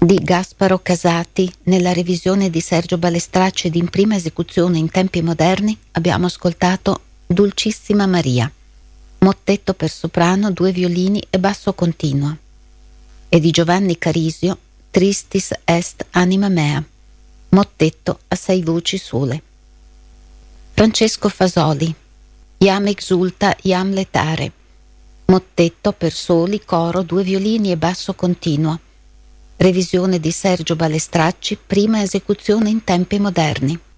di Gasparo Casati. Nella revisione di Sergio Balestracci ed in prima esecuzione in tempi moderni abbiamo ascoltato Dulcissima Maria, mottetto per soprano, 2 violini e basso continuo, e di Giovanni Carisio Tristis est anima mea, mottetto a 6 voci sole. Francesco Fasoli Iam exulta iam letare, mottetto per soli, coro, 2 violini e basso continuo, revisione di Sergio Balestracci, prima esecuzione in tempi moderni.